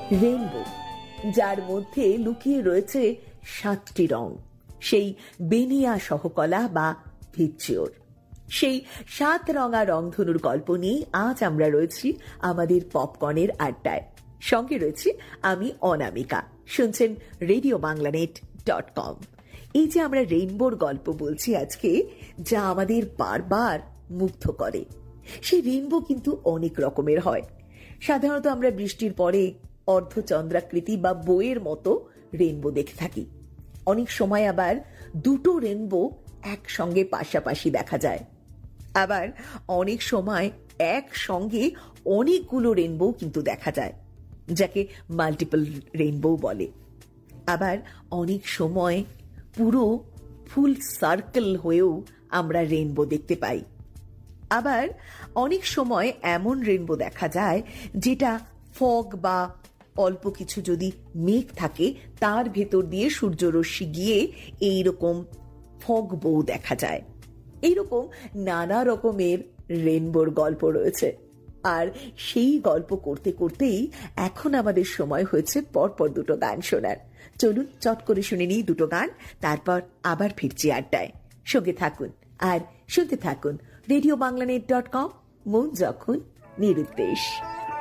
Rainbow, যার মধ্যে লুকিয়ে রয়েছে 7টি রং, সেই বেনিয়া সহকলা বা ভিজ্জিওর। সেই 7 রঙা রংধনুর গল্প নিয়ে আজ আমরা রয়েছি আমাদের পপকর্নের আড্ডায়। সঙ্গে রয়েছি আমি অনামিকা। শুনছেন RadioBanglaNet.com। এই যে আমরা রেইনবোর গল্প বলছি আজকে, যা আমাদের বারবার মুগ্ধ করে, সেই রেইনবো কিন্তু অনেক রকমের হয়। সাধারণত আমরা বৃষ্টির পরে অর্ধচন্দ্রাকৃতি বা বইয়ের মতো রেইনবো দেখে থাকি। অনেক সময় আবার দুটো রেইনবো একসঙ্গে পাশাপাশি দেখা যায়। আবার অনেক সময় একসঙ্গে অনেকগুলো রেইনবো কিন্তু দেখা যায়, যাকে মাল্টিপল রেইনবো বলে। আবার অনেক সময় পুরো ফুল সার্কেল হয়েও আমরা রেইনবো দেখতে পাই। আবার অনেক সময় এমন রেইনবো দেখা যায় যেটা ফগ বা অল্প কিছু যদি মেঘ থাকে তার ভেতর দিয়ে সূর্যরশ্মি গিয়ে এইরকম ফগ বো দেখা যায়। এইরকম নানা রকমের রেইনবোর গল্প রয়েছে। আর সেই গল্প করতে করতেই এখন আমাদের সময় হয়েছে পরপর দুটো গান শোনার। চলুন চট করে শুনে নিই দুটো গান, তারপর আবার ফিরছি আড্ডায়। সঙ্গে থাকুন আর শুনতে থাকুন RadioBanglaNet.com, মন যখন নিরুদ্দেশ।